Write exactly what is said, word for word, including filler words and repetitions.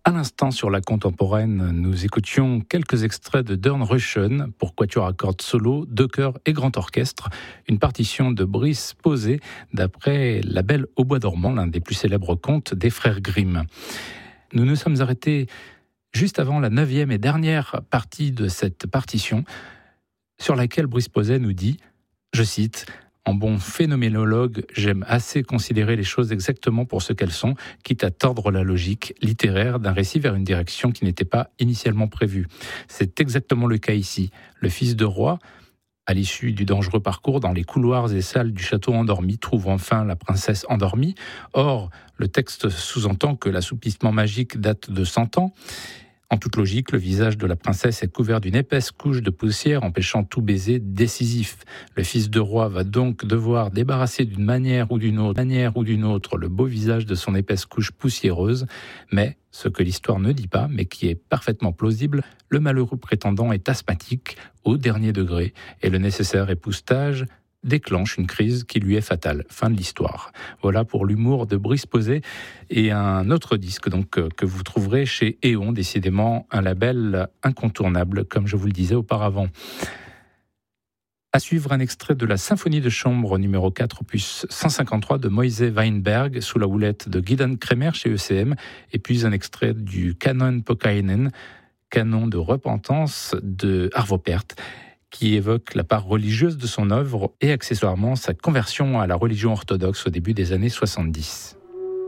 À l'instant, sur la contemporaine, nous écoutions quelques extraits de Dornröschen pour quatuor à cordes solo, deux chœurs et grand orchestre, une partition de Brice Posay d'après La Belle au bois dormant, l'un des plus célèbres contes des frères Grimm. Nous nous sommes arrêtés juste avant la neuvième et dernière partie de cette partition, sur laquelle Brice Posay nous dit, je cite, « En bon phénoménologue, j'aime assez considérer les choses exactement pour ce qu'elles sont, quitte à tordre la logique littéraire d'un récit vers une direction qui n'était pas initialement prévue. C'est exactement le cas ici. Le fils de roi, à l'issue du dangereux parcours dans les couloirs et salles du château endormi, trouve enfin la princesse endormie. Or, le texte sous-entend que l'assoupissement magique date de cent ans. En toute logique, le visage de la princesse est couvert d'une épaisse couche de poussière empêchant tout baiser décisif. Le fils de roi va donc devoir débarrasser d'une manière ou d'une autre, manière ou d'une autre le beau visage de son épaisse couche poussiéreuse. Mais, ce que l'histoire ne dit pas, mais qui est parfaitement plausible, le malheureux prétendant est asthmatique au dernier degré et le nécessaire époussetage déclenche une crise qui lui est fatale. Fin de l'histoire. Voilà pour l'humour de Brice Posay et un autre disque donc que vous trouverez chez Éon, décidément un label incontournable, comme je vous le disais auparavant. À suivre un extrait de la symphonie de chambre numéro quatre, opus cent cinquante-trois de Moïse Weinberg, sous la houlette de Guidan Kremer chez E C M, et puis un extrait du Canon Pokainen, canon de repentance de Arvo Pärt, qui évoque la part religieuse de son œuvre et accessoirement sa conversion à la religion orthodoxe au début des années soixante-dix.